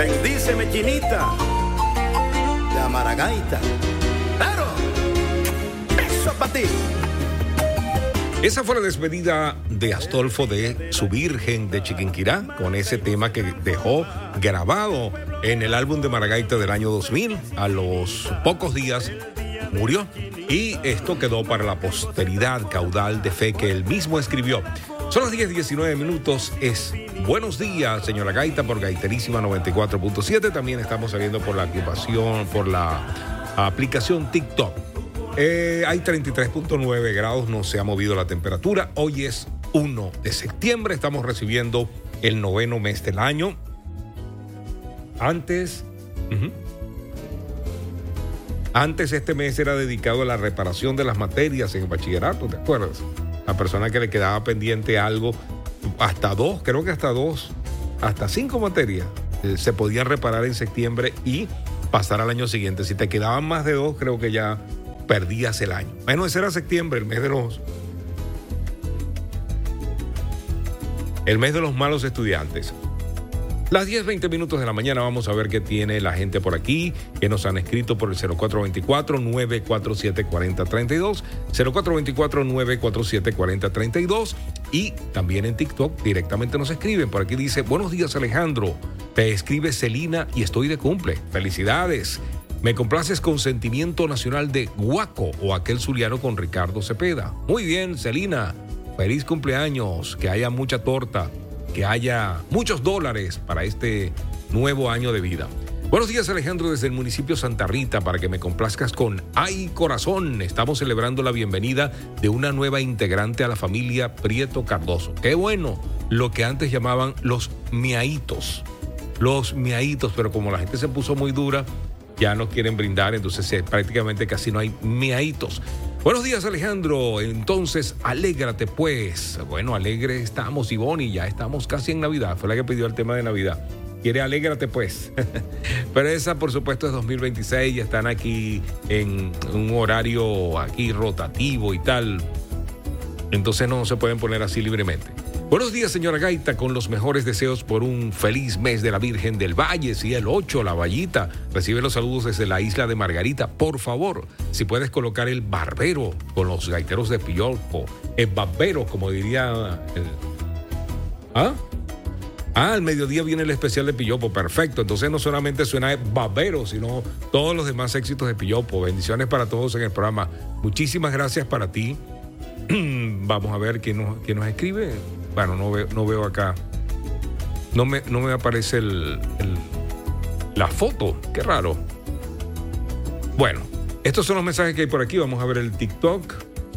Bendíceme, chinita, de Maragaita. Claro, eso para ti. Esa fue la despedida de Astolfo de su Virgen de Chiquinquirá, con ese tema que dejó grabado en el álbum de Maragaita del año 2000. A los pocos días murió y esto quedó para la posteridad, caudal de fe que él mismo escribió. Son las 10:19. Es buenos días, señora Gaita, por Gaiterísima 94.7. También estamos saliendo por la ocupación, por la aplicación TikTok. Hay 33.9 grados, no se ha movido la temperatura. Hoy es 1 de septiembre, estamos recibiendo el 9º mes del año. Antes este mes era dedicado a la reparación de las materias en el bachillerato, ¿te acuerdas? La persona que le quedaba pendiente algo, hasta 5 materias se podían reparar en septiembre y pasar al año siguiente. Si te quedaban más de 2, creo que ya perdías el año. Bueno, ese era septiembre, el mes de los malos estudiantes. Las 10:20 de la mañana, vamos a ver qué tiene la gente por aquí, que nos han escrito por el 0424-947-4032, 0424-947-4032, y también en TikTok directamente nos escriben. Por aquí dice: buenos días, Alejandro, te escribe Celina y estoy de cumple. Felicidades. Me complaces con Sentimiento Nacional de Guaco o Aquel Zuliano con Ricardo Cepeda. Muy bien, Celina. Feliz cumpleaños. Que haya mucha torta. Que haya muchos dólares para este nuevo año de vida. Buenos días, Alejandro, desde el municipio Santa Rita, para que me complazcas con Ay Corazón. Estamos celebrando la bienvenida de una nueva integrante a la familia Prieto Cardoso. Qué bueno, lo que antes llamaban los miaitos. Los miaitos, pero como la gente se puso muy dura, ya no quieren brindar, entonces prácticamente casi no hay miaitos. Buenos días, Alejandro. Entonces, alégrate pues. Bueno, alegre estamos, Ivonne, y ya estamos casi en Navidad. Fue la que pidió el tema de Navidad. Quiere alégrate pues. Pero esa, por supuesto, es 2026. Ya están aquí en un horario aquí rotativo y tal. Entonces no se pueden poner así libremente. Buenos días, señora Gaita, con los mejores deseos por un feliz mes de la Virgen del Valle. Sí, el 8, la Vallita. Recibe los saludos desde la isla de Margarita. Por favor, si puedes colocar el barbero con los gaiteros de Pillolco. El barbero, como diría el... al mediodía viene el especial de Pillopo. Perfecto. Entonces no solamente suena barbero, sino todos los demás éxitos de Pillopo. Bendiciones para todos en el programa. Muchísimas gracias para ti. Vamos a ver quién nos escribe. Bueno, no veo acá. No me aparece la foto. Qué raro. Bueno, estos son los mensajes que hay por aquí. Vamos a ver el TikTok.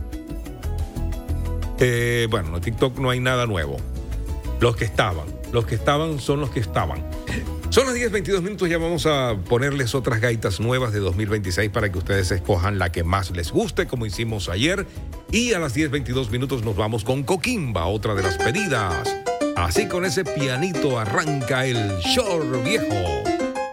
Bueno, en el TikTok no hay nada nuevo. Los que estaban son los que estaban. Son las 10:22. Ya vamos a ponerles otras gaitas nuevas de 2026 para que ustedes escojan la que más les guste, como hicimos ayer. Y a las 10:22 nos vamos con Coquimba, otra de las pedidas. Así, con ese pianito arranca el Shor Viejo.